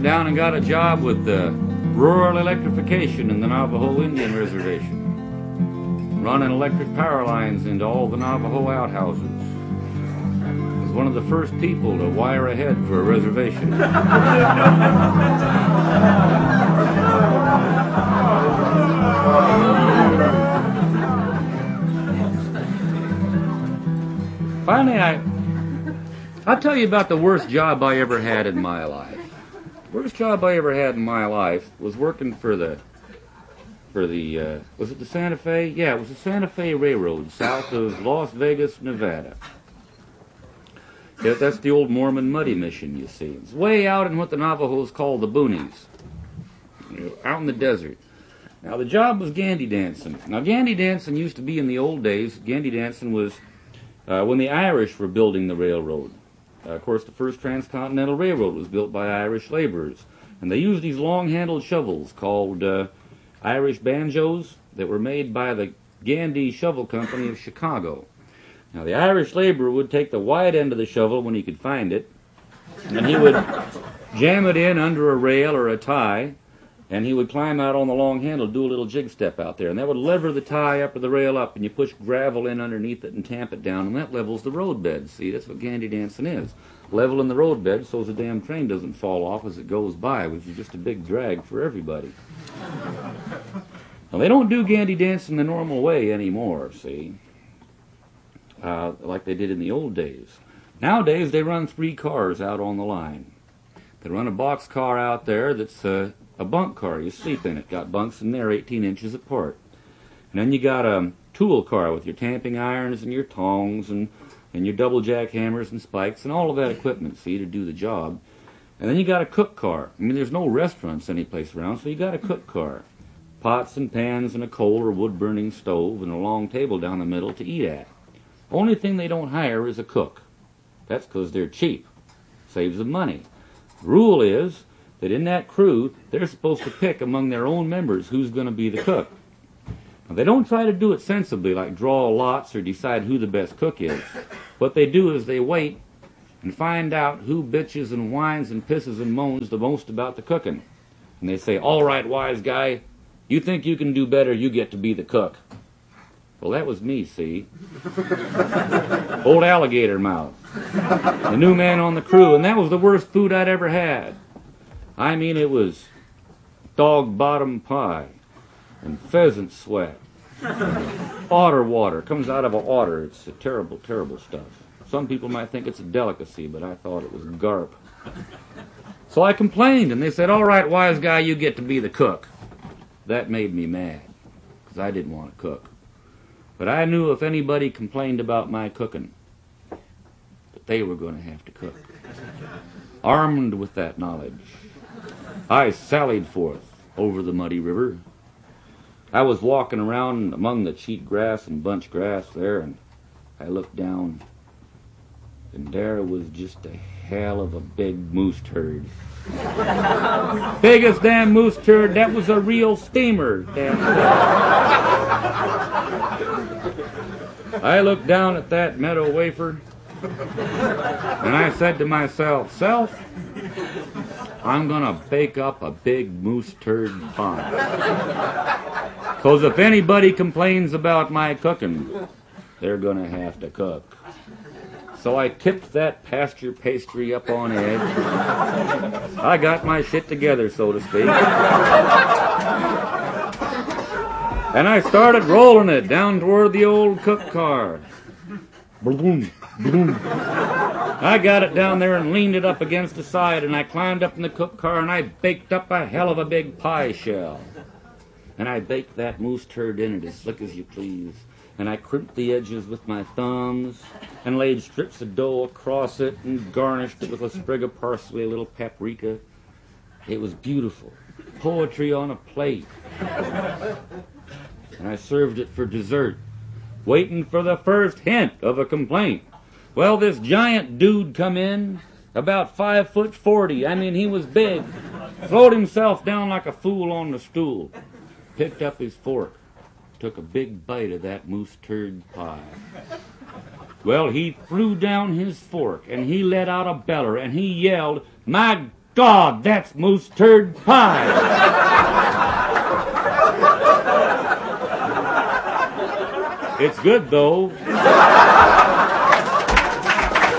went down and got a job with rural electrification in the Navajo Indian Reservation, running electric power lines into all the Navajo outhouses. I was one of the first people to wire ahead for a reservation. Finally, I'll tell you about the worst job I ever had in my life. Worst job I ever had in my life was working for the was it the Santa Fe? Yeah, it was the Santa Fe Railroad, south of Las Vegas, Nevada. Yeah, that's the old Mormon Muddy Mission, you see. It's way out in what the Navajos call the boonies, out in the desert. Now, the job was gandy dancing. Now, gandy dancing used to be in the old days. Gandy dancing was when the Irish were building the railroad. Of course, the first transcontinental railroad was built by Irish laborers. And they used these long-handled shovels called Irish banjos that were made by the Gandy Shovel Company of Chicago. Now, the Irish laborer would take the wide end of the shovel when he could find it, and he would jam it in under a rail or a tie, and he would climb out on the long handle, do a little jig step out there, and that would lever the tie up or the rail up, and you push gravel in underneath it and tamp it down, and that levels the roadbed. See, that's what gandy dancing is. Leveling the roadbed so the damn train doesn't fall off as it goes by, which is just a big drag for everybody. Now, they don't do gandy dancing the normal way anymore, see, like they did in the old days. Nowadays, they run 3 cars out on the line. They run a box car out there that's a bunk car. You sleep in it. Got bunks in there 18 inches apart. And then you got a tool car with your tamping irons and your tongs and your double jackhammers and spikes and all of that equipment, see, to do the job. And then you got a cook car. I mean, there's no restaurants anyplace around, so you got a cook car. Pots and pans and a coal or wood-burning stove and a long table down the middle to eat at. Only thing they don't hire is a cook. That's because they're cheap. Saves them money. The rule is that in that crew, they're supposed to pick among their own members who's going to be the cook. Now, they don't try to do it sensibly, like draw lots or decide who the best cook is. What they do is they wait and find out who bitches and whines and pisses and moans the most about the cooking. And they say, all right, wise guy, you think you can do better, you get to be the cook. Well, that was me, see. Old alligator mouth. The new man on the crew, and that was the worst food I'd ever had. I mean, it was dog bottom pie and pheasant sweat. Otter water comes out of an otter. It's a terrible, terrible stuff. Some people might think it's a delicacy, but I thought it was garp. So I complained, and they said, all right, wise guy, you get to be the cook. That made me mad, because I didn't want to cook. But I knew if anybody complained about my cooking, that they were going to have to cook. Armed with that knowledge, I sallied forth over the muddy river. I was walking around among the cheat grass and bunch grass there, and I looked down, and there was just a hell of a big moose turd. Biggest damn moose turd. That was a real steamer. Damn. I looked down at that meadow wafer, and I said to myself, Self, I'm going to bake up a big moose turd pie. Because if anybody complains about my cooking, they're going to have to cook. So I tipped that pasture pastry up on edge. I got my shit together, so to speak. And I started rolling it down toward the old cook car. Boom, boom. I got it down there and leaned it up against the side, and I climbed up in the cook car, and I baked up a hell of a big pie shell. And I baked that moose turd in it as slick as you please. And I crimped the edges with my thumbs and laid strips of dough across it and garnished it with a sprig of parsley, a little paprika. It was beautiful. Poetry on a plate. And I served it for dessert, waiting for the first hint of a complaint. Well, this giant dude come in, about 5'40". I mean, he was big. Throwed himself down like a fool on the stool. Picked up his fork. Took a big bite of that moose turd pie. Well, he threw down his fork, and he let out a beller, and he yelled, my God, that's moose turd pie. It's good, though.